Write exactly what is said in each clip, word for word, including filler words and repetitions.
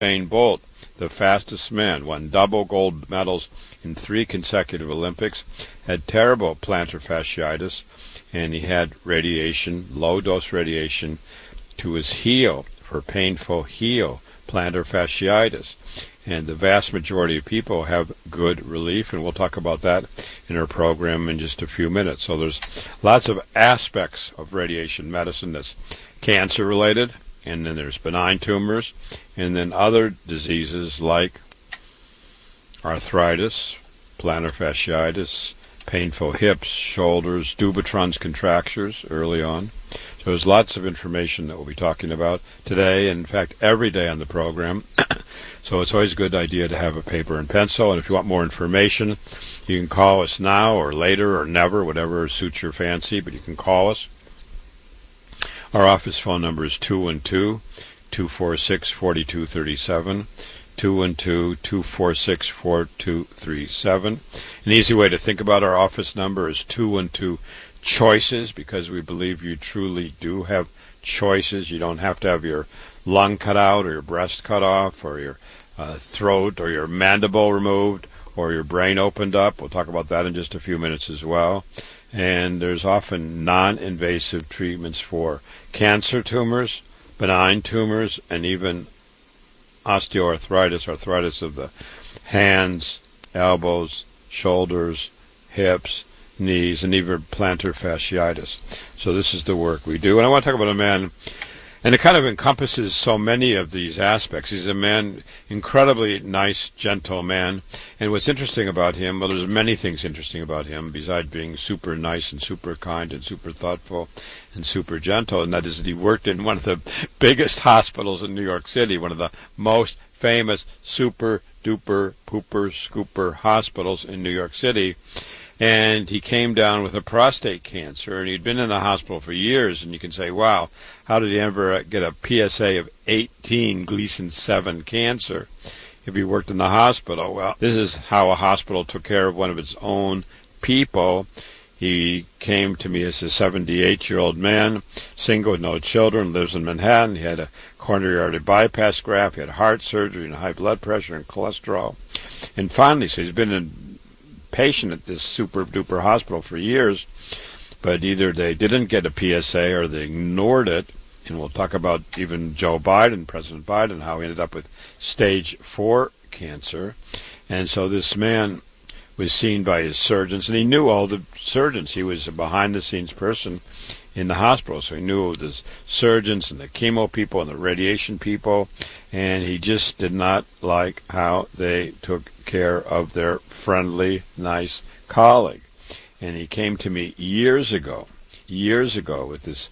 Usain Bolt, the fastest man, won double gold medals in three consecutive Olympics, had terrible plantar fasciitis, and he had radiation, low-dose radiation, to his heel for painful heel plantar fasciitis. And the vast majority of people have good relief, and we'll talk about that in our program in just a few minutes. So there's lots of aspects of radiation medicine that's cancer-related, and then there's benign tumors, and then other diseases like arthritis, plantar fasciitis, painful hips, shoulders, Dupuytren's contractures early on. So there's lots of information that we'll be talking about today, and in fact every day on the program. So it's always a good idea to have a paper and pencil, and if you want more information, you can call us now or later or never, whatever suits your fancy, but you can call us. Our office phone number is two one two, two four six, four two three seven, two one two, two four six, four two three seven. An easy way to think about our office number is two one two choices, because we believe you truly do have choices. You don't have to have your lung cut out or your breast cut off or your uh, throat or your mandible removed or your brain opened up. We'll talk about that in just a few minutes as well. And there's often non-invasive treatments for cancer tumors, benign tumors, and even osteoarthritis, arthritis of the hands, elbows, shoulders, hips, knees, and even plantar fasciitis. So this is the work we do. And I want to talk about a man, and it kind of encompasses so many of these aspects. He's a man, incredibly nice, gentle man. And what's interesting about him, well, there's many things interesting about him, besides being super nice and super kind and super thoughtful and super gentle, and that is that he worked in one of the biggest hospitals in New York City, one of the most famous super duper pooper scooper hospitals in New York City. And he came down with a prostate cancer, and he'd been in the hospital for years, and you can say, wow, how did he ever get a P S A of eighteen Gleason seven cancer if he worked in the hospital? Well, this is how a hospital took care of one of its own people. He came to me as a seventy-eight-year-old man, single with no children, lives in Manhattan. He had a coronary artery bypass graft, he had heart surgery and high blood pressure and cholesterol. And finally, so he's been in patient at this super duper hospital for years, but either they didn't get a P S A or they ignored it. And we'll talk about even Joe Biden, President Biden, how he ended up with stage four cancer. And so this man was seen by his surgeons, and he knew all the surgeons. He was a behind-the-scenes person in the hospital, so he knew the surgeons and the chemo people and the radiation people, and he just did not like how they took care of their friendly, nice colleague. And he came to me years ago, years ago with this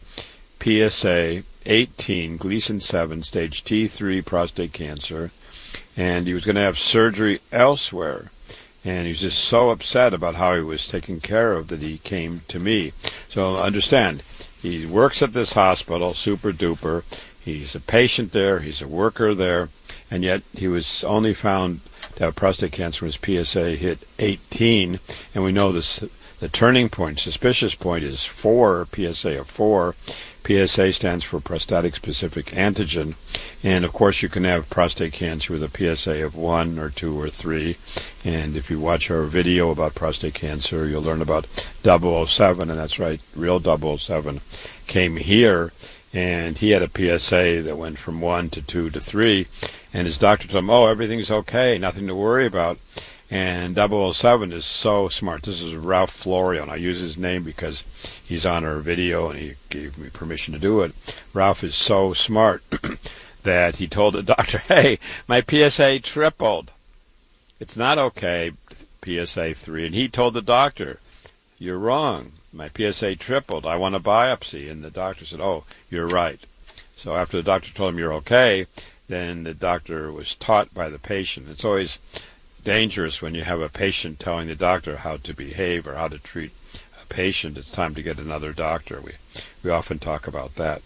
P S A eighteen Gleason seven stage T three prostate cancer, and he was going to have surgery elsewhere. And he was just so upset about how he was taken care of that he came to me. So understand, he works at this hospital, super duper. He's a patient there, he's a worker there, and yet he was only found to have prostate cancer when his P S A hit eighteen. And we know this, the turning point, suspicious point, is four, P S A of four. P S A stands for prostatic specific antigen, and of course you can have prostate cancer with a P S A of one or two or three. And if you watch our video about prostate cancer, you'll learn about double oh seven, and that's right, real double oh seven came here, and he had a P S A that went from one to two to three, and his doctor told him, oh, everything's okay, nothing to worry about. And double oh seven is so smart. This is Ralph Florio, and I use his name because he's on our video and he gave me permission to do it. Ralph is so smart that he told the doctor, hey, my P S A tripled. It's not okay, P S A three. And he told the doctor, you're wrong. My P S A tripled. I want a biopsy. And the doctor said, oh, you're right. So after the doctor told him you're okay, then the doctor was taught by the patient. It's always dangerous when you have a patient telling the doctor how to behave or how to treat a patient. It's time to get another doctor. We we often talk about that.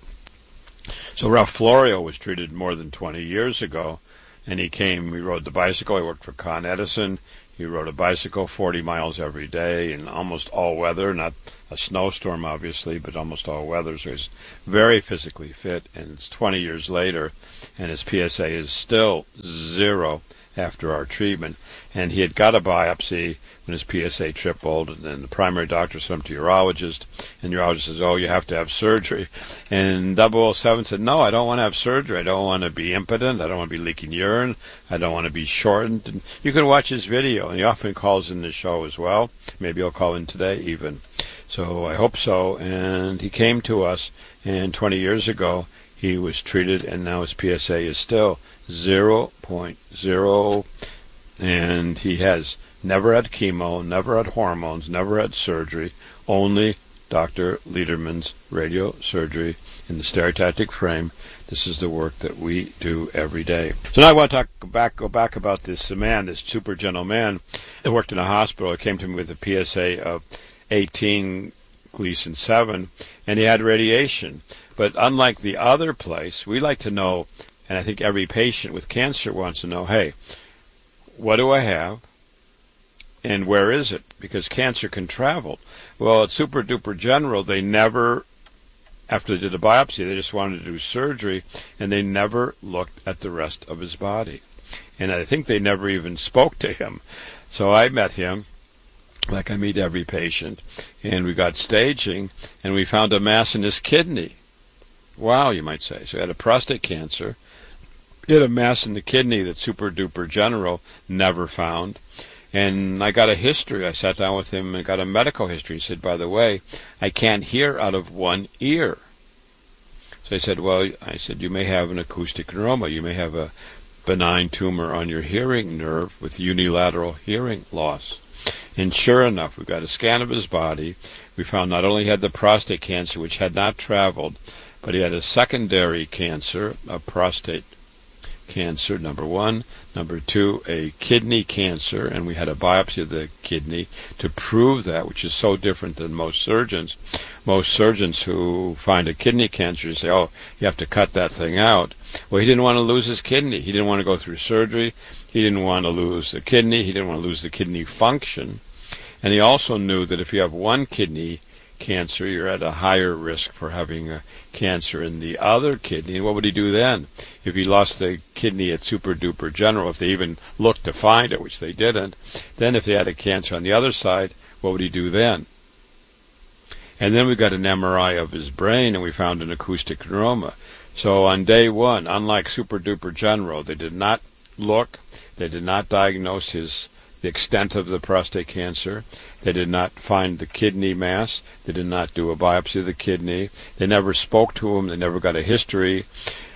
So Ralph Florio was treated more than twenty years ago, and he came, he rode the bicycle, he worked for Con Edison, He rode a bicycle forty miles every day in almost all weather, not a snowstorm obviously, but almost all weather. So he's very physically fit, and it's twenty years later, and his P S A is still zero after our treatment. And he had got a biopsy when his P S A tripled, and then the primary doctor sent him to urologist, and the urologist says, oh, you have to have surgery. And double oh seven said, no, I don't want to have surgery. I don't want to be impotent. I don't want to be leaking urine. I don't want to be shortened. And you can watch his video, and he often calls in the show as well. Maybe he'll call in today even. So I hope so. And he came to us, and twenty years ago, he was treated, and now his P S A is still zero point zero, and he has never had chemo, never had hormones, never had surgery, only Doctor Lederman's radiosurgery in the stereotactic frame. This is the work that we do every day. So now I want to talk back, go back about this man, this super gentle man that worked in a hospital. He came to me with a P S A of eighteen, Gleason seven, and he had radiation. But unlike the other place, we like to know, and I think every patient with cancer wants to know, hey, what do I have? And where is it? Because cancer can travel. Well, at Super Duper General, they never, after they did a biopsy, they just wanted to do surgery, and they never looked at the rest of his body. And I think they never even spoke to him. So I met him, like I meet every patient, and we got staging, and we found a mass in his kidney. Wow, you might say. So he had a prostate cancer. He had a mass in the kidney that Super Duper General never found. And I got a history. I sat down with him and got a medical history. He said, by the way, I can't hear out of one ear. So I said, well, I said, you may have an acoustic neuroma. You may have a benign tumor on your hearing nerve with unilateral hearing loss. And sure enough, we got a scan of his body. We found not only he had the prostate cancer, which had not traveled, but he had a secondary cancer, a prostate cancer, number one. Number two, a kidney cancer, and we had a biopsy of the kidney to prove that, which is so different than most surgeons. Most surgeons who find a kidney cancer say, oh, you have to cut that thing out. Well, he didn't want to lose his kidney. He didn't want to go through surgery. He didn't want to lose the kidney. He didn't want to lose the kidney function. And he also knew that if you have one kidney cancer, you're at a higher risk for having a cancer in the other kidney. And what would he do then? If he lost the kidney at Super Duper General, if they even looked to find it, which they didn't, then if he had a cancer on the other side, what would he do then? And then we got an M R I of his brain, and we found an acoustic neuroma. So on day one, unlike Super Duper General, they did not look, they did not diagnose his the extent of the prostate cancer. They did not find the kidney mass. They did not do a biopsy of the kidney. They never spoke to him. They never got a history.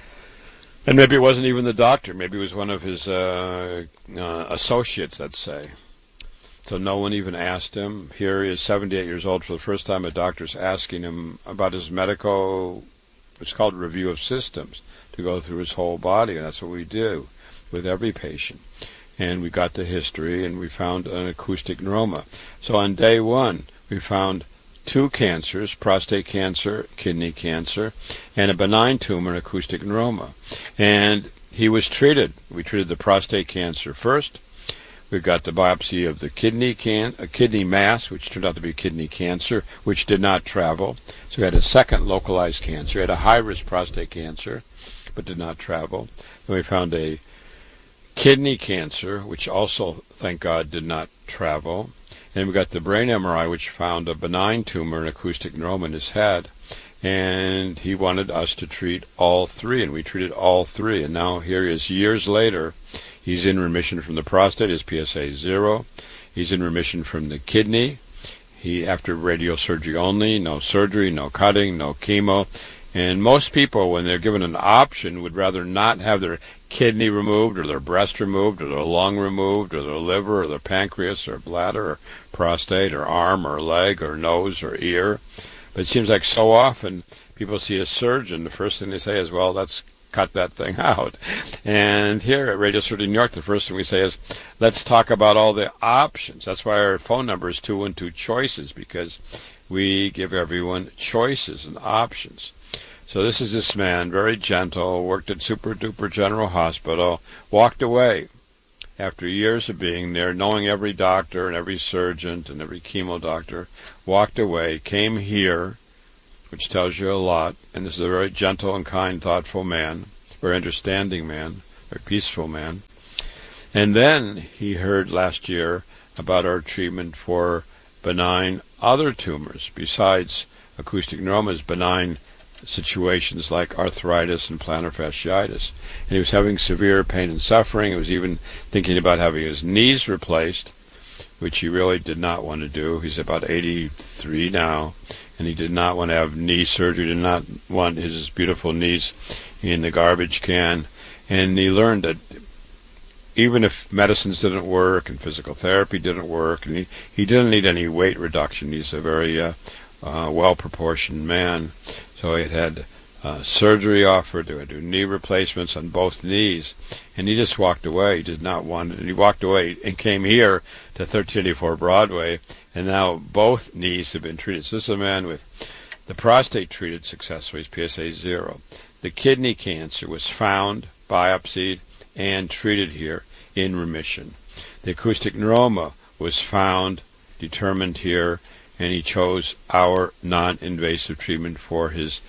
And maybe it wasn't even the doctor. Maybe it was one of his uh, uh, associates, let's say. So no one even asked him. Here he is, seventy-eight years old. For the first time, a doctor's asking him about his medical, it's called review of systems, to go through his whole body. And that's what we do with every patient. And we got the history, and we found an acoustic neuroma. So on day one, we found two cancers, prostate cancer, kidney cancer, and a benign tumor, an acoustic neuroma. And he was treated. We treated the prostate cancer first. We got the biopsy of the kidney can, a kidney mass, which turned out to be kidney cancer, which did not travel. So we had a second localized cancer. We had a high-risk prostate cancer, but did not travel. Then we found a kidney cancer, which also, thank God, did not travel. And we got the brain M R I, which found a benign tumor, an acoustic neuroma in his head. And he wanted us to treat all three, and we treated all three. And now here he is, years later. He's in remission from the prostate. His P S A is zero. He's in remission from the kidney. He, after radiosurgery only, no surgery, no cutting, no chemo. And most people, when they're given an option, would rather not have their kidney removed, or their breast removed, or their lung removed, or their liver, or their pancreas, or bladder, or prostate, or arm, or leg, or nose, or ear. But it seems like so often people see a surgeon, the first thing they say is, well, let's cut that thing out. And here at Radio Surgery New York, the first thing we say is, let's talk about all the options. That's why our phone number is two one two choices, because we give everyone choices and options. So this is this man, very gentle, worked at Super Duper General Hospital, walked away after years of being there, knowing every doctor and every surgeon and every chemo doctor, walked away, came here, which tells you a lot, and this is a very gentle and kind, thoughtful man, very understanding man, very peaceful man. And then he heard last year about our treatment for benign other tumors, besides acoustic neuromas, benign situations like arthritis and plantar fasciitis. And he was having severe pain and suffering. He was even thinking about having his knees replaced, which he really did not want to do. He's about eighty-three now, and he did not want to have knee surgery, did not want his beautiful knees in the garbage can. And he learned that even if medicines didn't work and physical therapy didn't work, and he, he didn't need any weight reduction. He's a very uh, uh, well-proportioned man. So he had had uh, surgery offered, to do knee replacements on both knees, and he just walked away. He did not want it. And he walked away and came here to thirteen eighty-four Broadway, and now both knees have been treated. So this is a man with the prostate treated successfully, he's P S A zero. The kidney cancer was found, biopsied, and treated here in remission. The acoustic neuroma was found, determined here, and he chose our non-invasive treatment for his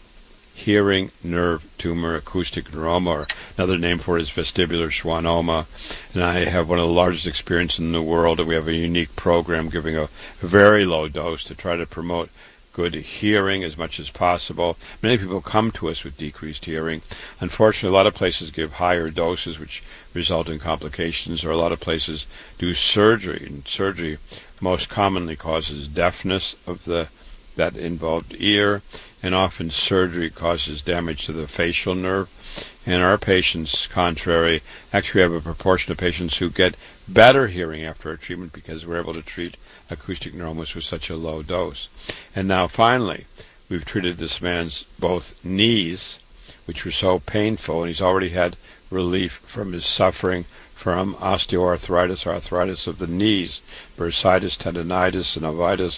hearing nerve tumor, acoustic neuroma, or another name for it is vestibular schwannoma. And I have one of the largest experiences in the world, and we have a unique program giving a very low dose to try to promote good hearing as much as possible. Many people come to us with decreased hearing. Unfortunately, a lot of places give higher doses, which result in complications, or a lot of places do surgery, and surgery most commonly causes deafness of the that involved ear, and often surgery causes damage to the facial nerve. And our patients, contrary, actually have a proportion of patients who get better hearing after our treatment because we're able to treat acoustic neuromas with such a low dose. And now finally, we've treated this man's both knees, which were so painful, and he's already had relief from his suffering from osteoarthritis, arthritis of the knees, bursitis, tendonitis, and ovitis,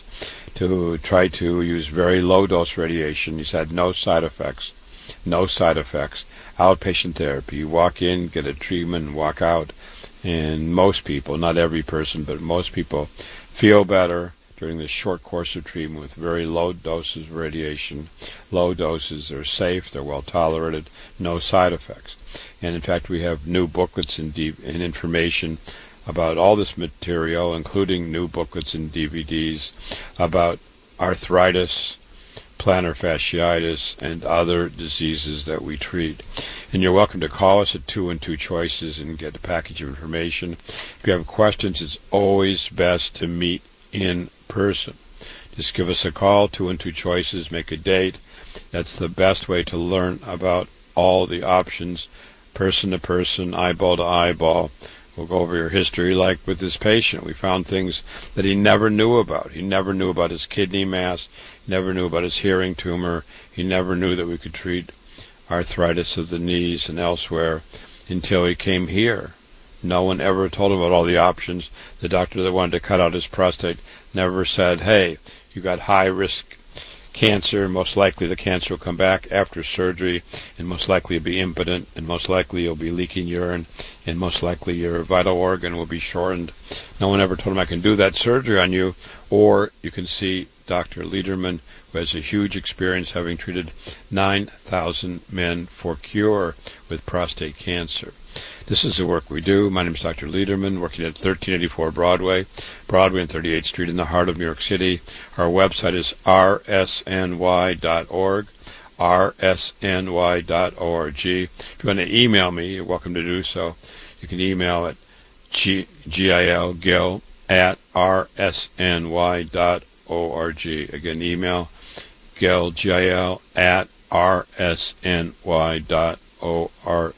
to try to use very low-dose radiation. He's had no side effects, no side effects. Outpatient therapy. You walk in, get a treatment, and walk out. And most people, not every person, but most people feel better during this short course of treatment with very low doses of radiation. Low doses are safe, they're well tolerated, no side effects. And in fact, we have new booklets and, D- and information about all this material, including new booklets and D V Ds about arthritis, plantar fasciitis, and other diseases that we treat. And you're welcome to call us at two and two Choices and get a package of information. If you have questions, it's always best to meet in person. Just give us a call, two and two Choices, make a date. That's the best way to learn about all the options, person to person, eyeball to eyeball. We'll go over your history like with this patient. We found things that he never knew about. He never knew about his kidney mass, never knew about his hearing tumor. He never knew that we could treat arthritis of the knees and elsewhere until he came here. No one ever told him about all the options. The doctor that wanted to cut out his prostate never said, hey, you got high-risk cancer, most likely the cancer will come back after surgery, and most likely you'll be impotent, and most likely you'll be leaking urine, and most likely your vital organ will be shortened. No one ever told him I can do that surgery on you, or you can see Doctor Lederman, who has a huge experience having treated nine thousand men for cure with prostate cancer. This is the work we do. My name is Doctor Lederman, working at thirteen eighty-four Broadway, Broadway and thirty-eighth Street in the heart of New York City. Our website is r s n y dot org, r s n y dot org. If you want to email me, you're welcome to do so. You can email at G- G-I-L, Gil, at r s n y dot org. Again, email Gil, G I L, at r s n y dot org.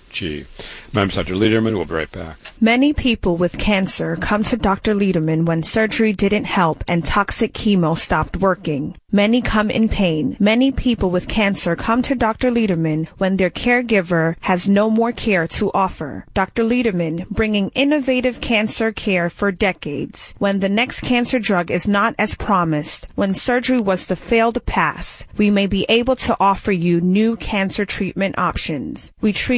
My name is Doctor Lederman. We'll be right back. Many people with cancer come to Doctor Lederman when surgery didn't help and toxic chemo stopped working. Many come in pain. Many people with cancer come to Doctor Lederman when their caregiver has no more care to offer. Doctor Lederman, bringing innovative cancer care for decades. When the next cancer drug is not as promised, when surgery was the failed pass, we may be able to offer you new cancer treatment options. We treat new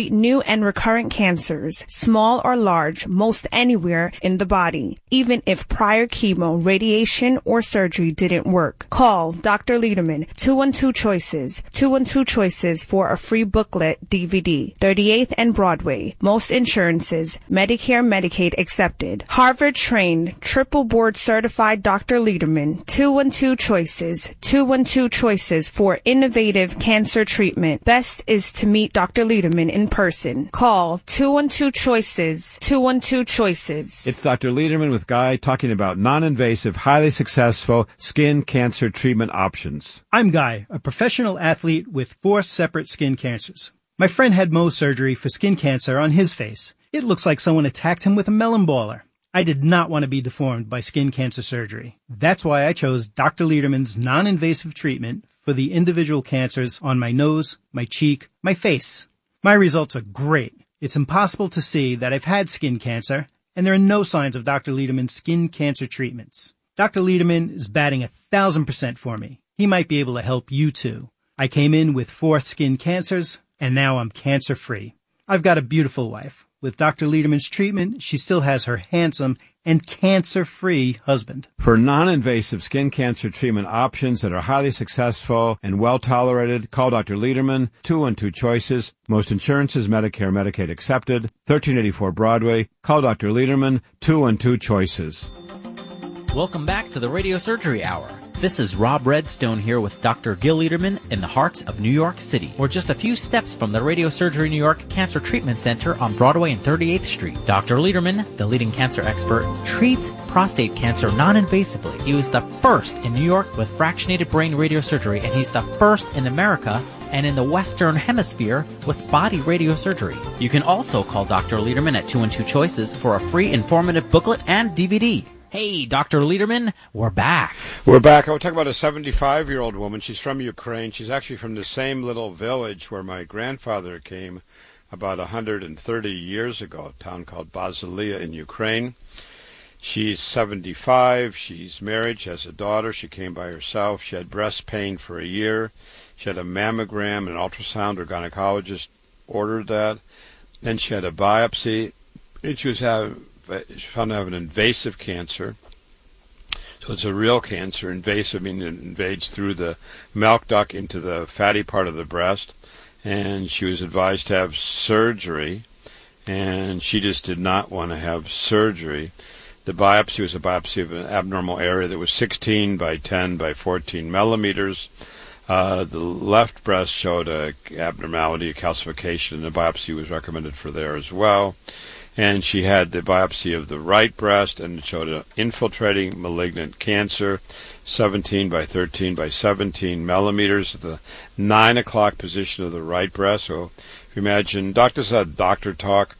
and recurrent cancers, small or large, most anywhere in the body, even if prior chemo, radiation, or surgery didn't work. Call Doctor Lederman, two one two Choices, two one two Choices for a free booklet D V D. thirty-eighth and Broadway. Most insurances, Medicare, Medicaid accepted. Harvard-trained, triple board certified Doctor Lederman, two one two Choices, two one two Choices for innovative cancer treatment. Best is to meet Doctor Lederman in person. Call two one two Choices, two one two Choices. It's Doctor Lederman with Guy talking about non-invasive, highly successful skin cancer treatment options. I'm Guy, a professional athlete with four separate skin cancers. My friend had Mohs surgery for skin cancer on his face. It looks like someone attacked him with a melon baller. I did not want to be deformed by skin cancer surgery. That's why I chose Doctor Lederman's non-invasive treatment for the individual cancers on my nose, my cheek, my face. My results are great. It's impossible to see that I've had skin cancer, and there are no signs of Doctor Lederman's skin cancer treatments. Doctor Lederman is batting a thousand percent for me. He might be able to help you too. I came in with four skin cancers, and now I'm cancer-free. I've got a beautiful wife. With Doctor Lederman's treatment, she still has her handsome and cancer-free husband. For non-invasive skin cancer treatment options that are highly successful and well-tolerated, call Doctor Lederman, two one two Choices. Most insurances, Medicare, Medicaid accepted. thirteen eighty-four Broadway. Call Doctor Lederman, two one two Choices. Welcome back to the Radio Surgery Hour. This is Rob Redstone here with Doctor Gil Lederman in the heart of New York City. We're just a few steps from the Radio Surgery New York Cancer Treatment Center on Broadway and thirty-eighth Street. Doctor Lederman, the leading cancer expert, treats prostate cancer non-invasively. He was the first in New York with fractionated brain radiosurgery, and he's the first in America and in the Western Hemisphere with body radiosurgery. You can also call Doctor Lederman at two one two Choices for a free informative booklet and D V D. Hey, Doctor Lederman, we're back. We're back. I will talk about a seventy-five-year-old woman. She's from Ukraine. She's actually from the same little village where my grandfather came about one hundred thirty years ago, a town called Basilia in Ukraine. She's seventy-five. She's married. She has a daughter. She came by herself. She had breast pain for a year. She had a mammogram, an ultrasound. Her gynecologist ordered that. Then she had a biopsy. And she was having... She found to have an invasive cancer. So it's a real cancer. Invasive meaning it invades through the milk duct into the fatty part of the breast. And she was advised to have surgery. And she just did not want to have surgery. The biopsy was a biopsy of an abnormal area that was sixteen by ten by fourteen millimeters. Uh, the left breast showed a abnormality, a calcification, and a biopsy was recommended for there as well. And she had the biopsy of the right breast, and it showed an infiltrating malignant cancer, seventeen by thirteen by seventeen millimeters at the nine o'clock position of the right breast. So if you imagine, doctors had doctor talk,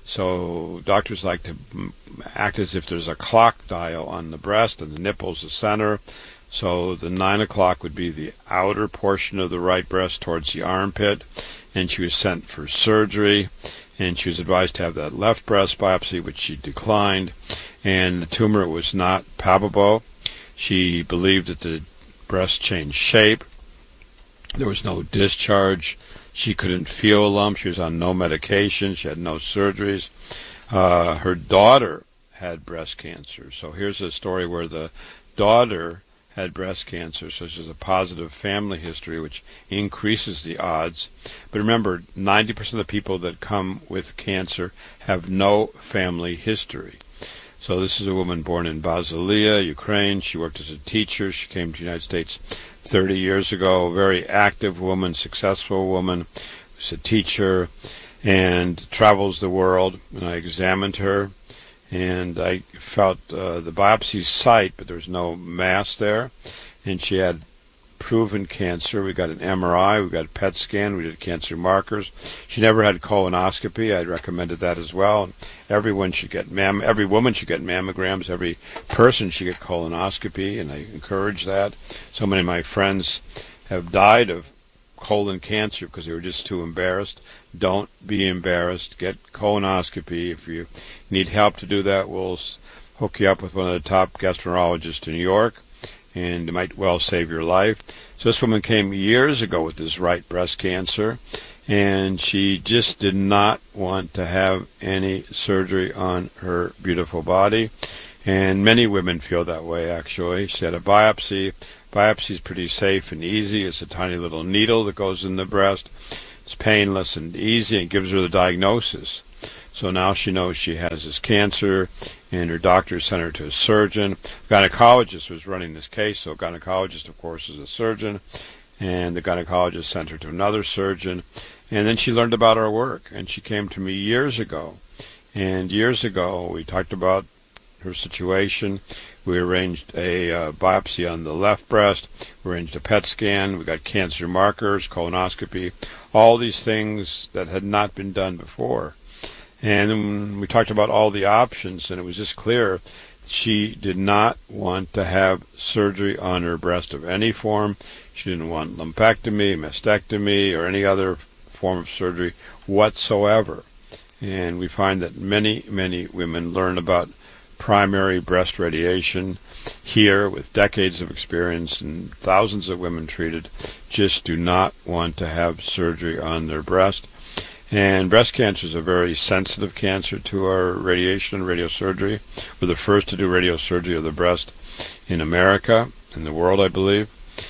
so doctors like to act as if there's a clock dial on the breast, and the nipple's the center. So the nine o'clock would be the outer portion of the right breast towards the armpit, and she was sent for surgery. And she was advised to have that left breast biopsy, which she declined, and the tumor was not palpable. She believed that the breast changed shape. There was no discharge. She couldn't feel a lump. She was on no medication. She had no surgeries. Uh, her daughter had breast cancer. So here's a story where the daughter had breast cancer, so there's a positive family history, which increases the odds. But remember, ninety percent of the people that come with cancer have no family history. So this is a woman born in Basilia, Ukraine. She worked as a teacher. She came to the United States thirty years ago. A very active woman, successful woman. She's a teacher and travels the world. And I examined her, and I felt uh, the biopsy site, but there was no mass there. And she had proven cancer. We got an M R I, we got a P E T scan, we did cancer markers. She never had colonoscopy. I'd recommended that as well. Everyone should get mam. Every woman should get mammograms. Every person should get colonoscopy, and I encourage that. So many of my friends have died of colon cancer because they were just too embarrassed. Don't be embarrassed. Get colonoscopy. If you need help to do that, we'll hook you up with one of the top gastroenterologists in New York, and it might well save your life. So this woman came years ago with this right breast cancer, and she just did not want to have any surgery on her beautiful body. And many women feel that way, actually. She had a biopsy. Biopsy is pretty safe and easy. It's a tiny little needle that goes in the breast. It's painless and easy and gives her the diagnosis. So now she knows she has this cancer, and her doctor sent her to a surgeon. The gynecologist was running this case, so a gynecologist, of course, is a surgeon, and the gynecologist sent her to another surgeon. And then she learned about our work, and she came to me years ago. And years ago, we talked about her situation. We arranged a uh, biopsy on the left breast. We arranged a P E T scan. We got cancer markers, colonoscopy, all these things that had not been done before. And then we talked about all the options, and it was just clear she did not want to have surgery on her breast of any form. She didn't want lumpectomy, mastectomy, or any other form of surgery whatsoever. And we find that many, many women learn about primary breast radiation here with decades of experience, and thousands of women treated just do not want to have surgery on their breast. And breast cancer is a very sensitive cancer to our radiation and radiosurgery. We're the first to do radiosurgery of the breast in America, in the world, I believe.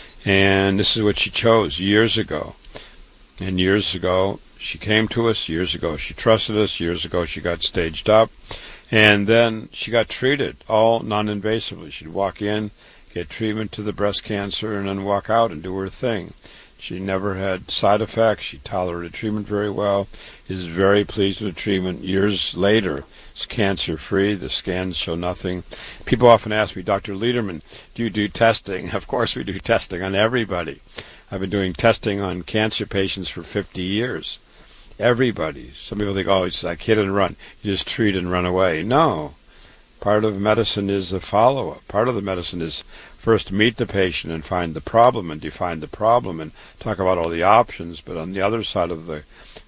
And this is what she chose years ago. And years ago, she came to us. Years ago, she trusted us. Years ago, she got staged up. And then she got treated, all non-invasively. She'd walk in, get treatment to the breast cancer, and then walk out and do her thing. She never had side effects. She tolerated treatment very well. Is very pleased with the treatment. Years later, is cancer-free. The scans show nothing. People often ask me, Doctor Lederman, do you do testing? Of course we do testing on everybody. I've been doing testing on cancer patients for fifty years. Everybody. Some people think, oh, it's like hit and run. You just treat and run away. No. Part of medicine is a follow-up. Part of the medicine is first meet the patient and find the problem and define the problem and talk about all the options. But on the other side of the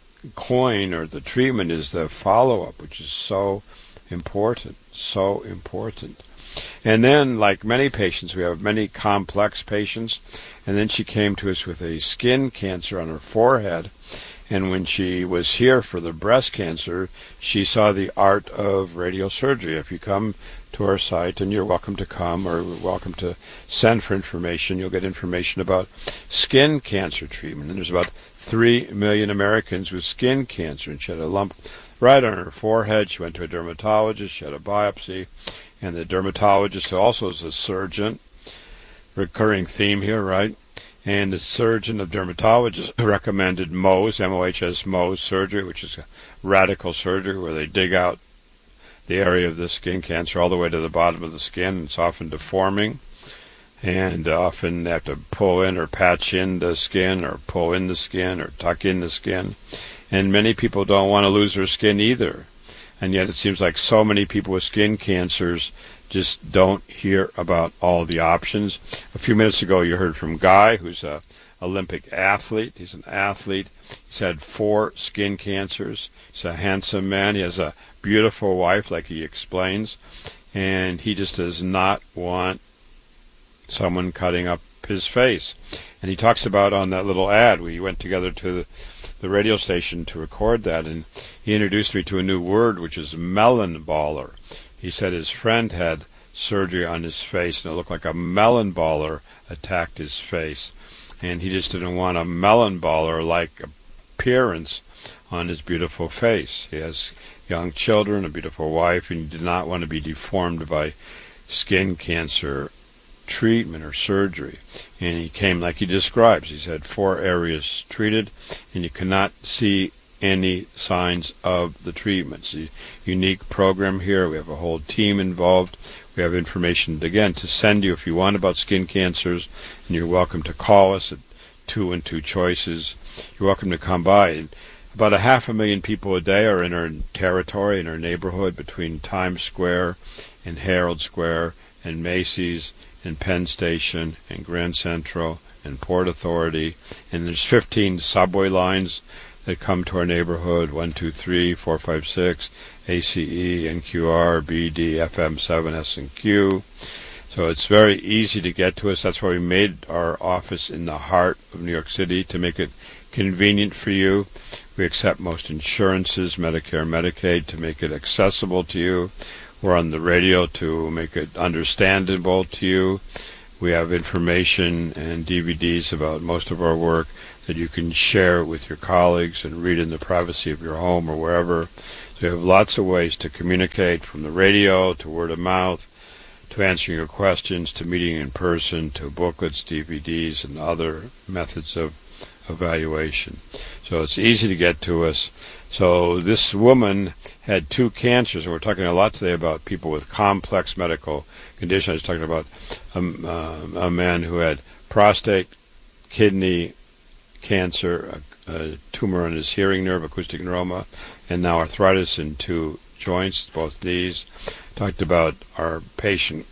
coin or the treatment is the follow-up, which is so important, so important. And then, like many patients, we have many complex patients. And then she came to us with a skin cancer on her forehead. And when she was here for the breast cancer, she saw the art of radiosurgery. If you come to our site, and you're welcome to come or welcome to send for information, you'll get information about skin cancer treatment. And there's about three million Americans with skin cancer. And she had a lump right on her forehead. She went to a dermatologist. She had a biopsy. And the dermatologist also is a surgeon. Recurring theme here, right? And the surgeon of dermatologists recommended M O S, M O H S, M O S surgery, which is a radical surgery where they dig out the area of the skin cancer all the way to the bottom of the skin. It's often deforming, and often they have to pull in or patch in the skin or pull in the skin or tuck in the skin. And many people don't want to lose their skin either. And yet it seems like so many people with skin cancers just don't hear about all the options. A few minutes ago you heard from Guy, who's a Olympic athlete. He's an athlete. He's had four skin cancers. He's a handsome man. He has a beautiful wife, like he explains. And he just does not want someone cutting up his face. And he talks about on that little ad, we went together to the, the radio station to record that, and he introduced me to a new word, which is melon baller. He said his friend had surgery on his face, and it looked like a melon baller attacked his face. And he just didn't want a melon baller-like appearance on his beautiful face. He has young children, a beautiful wife, and he did not want to be deformed by skin cancer treatment or surgery. And he came like he describes. He's had four areas treated, and you cannot see any signs of the treatment. It's a unique program here. We have a whole team involved. We have information, again, to send you if you want about skin cancers, and you're welcome to call us at two and two choices. You're welcome to come by. And about a half a million people a day are in our territory, in our neighborhood, between Times Square and Herald Square and Macy's and Penn Station and Grand Central and Port Authority. And there's fifteen subway lines that come to our neighborhood, one, two, three, four, five, six, A C E, N Q R, B D, F M seven, S and Q. So it's very easy to get to us. That's why we made our office in the heart of New York City, to make it convenient for you. We accept most insurances, Medicare, Medicaid, to make it accessible to you. We're on the radio to make it understandable to you. We have information and D V Ds about most of our work that you can share with your colleagues and read in the privacy of your home or wherever. So you have lots of ways to communicate, from the radio to word of mouth, to answering your questions, to meeting in person, to booklets, D V Ds, and other methods of evaluation. So it's easy to get to us. So this woman had two cancers, and we're talking a lot today about people with complex medical conditions. I was talking about um, uh, a man who had prostate, kidney cancer, a, a tumor in his hearing nerve, acoustic neuroma, and now arthritis in two joints, both knees. Talked about our patient.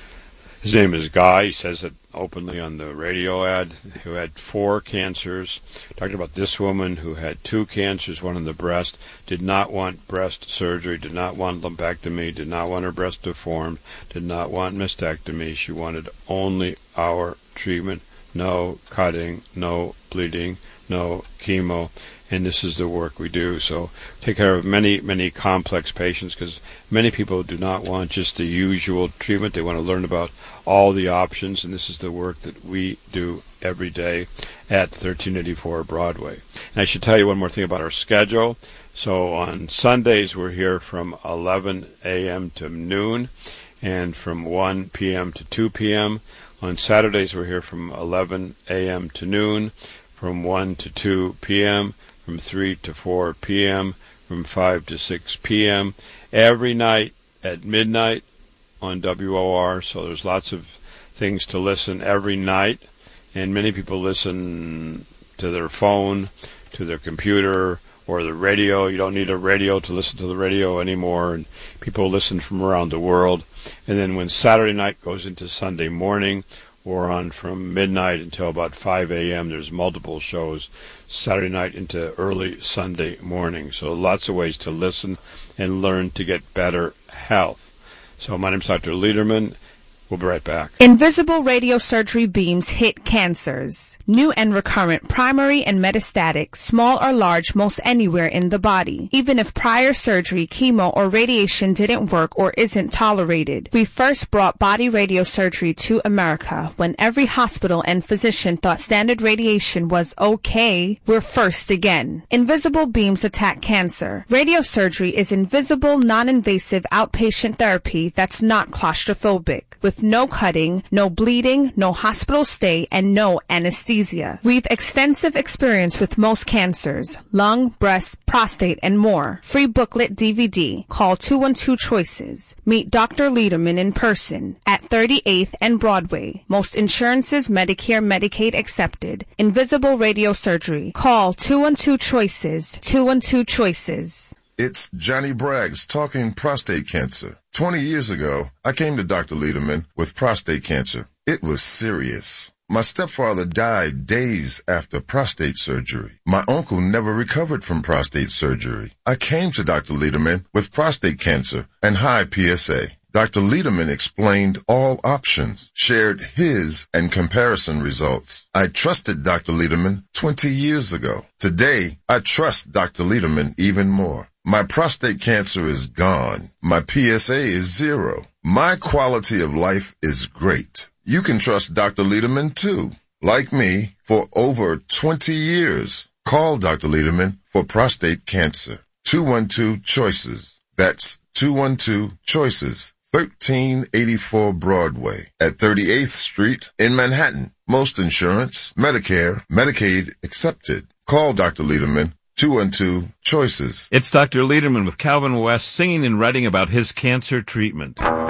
His name is Guy. He says it openly on the radio ad, who had four cancers. Talked about this woman who had two cancers, one in the breast, did not want breast surgery, did not want lumpectomy, did not want her breast deformed, did not want mastectomy. She wanted only our treatment, no cutting, no bleeding, no chemo. And this is the work we do. So take care of many, many complex patients, because many people do not want just the usual treatment. They want to learn about all the options, and this is the work that we do every day at thirteen eighty-four Broadway. And I should tell you one more thing about our schedule. So on Sundays, we're here from eleven a.m. to noon, and from one p.m. to two p.m. On Saturdays, we're here from eleven a.m. to noon, from one to two p.m., from three to four p.m., from five to six p.m., every night at midnight on W O R. So there's lots of things to listen every night, and many people listen to their phone, to their computer, or the radio. You don't need a radio to listen to the radio anymore, and people listen from around the world. And then when Saturday night goes into Sunday morning, we're on from midnight until about five a.m. There's multiple shows Saturday night into early Sunday morning. So lots of ways to listen and learn to get better health. So my name's Doctor Lederman. We'll be right back. Invisible radiosurgery beams hit cancers. New and recurrent, primary and metastatic, small or large, most anywhere in the body. Even if prior surgery, chemo, or radiation didn't work or isn't tolerated. We first brought body radiosurgery to America when every hospital and physician thought standard radiation was okay. We're first again. Invisible beams attack cancer. Radiosurgery is invisible, non-invasive outpatient therapy that's not claustrophobic, with no cutting, no bleeding, no hospital stay, and no anesthesia. We've extensive experience with most cancers, lung, breast, prostate, and more. Free booklet D V D. Call two one two choices. Meet Doctor Lederman in person at thirty-eighth and Broadway. Most insurances, Medicare, Medicaid accepted. Invisible radiosurgery. Call two one two choices. two one two choices. It's Johnny Braggs talking prostate cancer. Twenty years ago, I came to Doctor Lederman with prostate cancer. It was serious. My stepfather died days after prostate surgery. My uncle never recovered from prostate surgery. I came to Doctor Lederman with prostate cancer and high P S A. Doctor Lederman explained all options, shared his and comparison results. I trusted Doctor Lederman twenty years ago. Today, I trust Doctor Lederman even more. My prostate cancer is gone. My P S A is zero. My quality of life is great. You can trust Doctor Lederman too. Like me, for over twenty years. Call Doctor Lederman for prostate cancer. two one two choices. That's two one two choices. thirteen eighty-four Broadway at thirty-eighth Street in Manhattan. Most insurance, Medicare, Medicaid accepted. Call Doctor Lederman. two one two choices. It's Doctor Lederman with Calvin West singing and writing about his cancer treatment.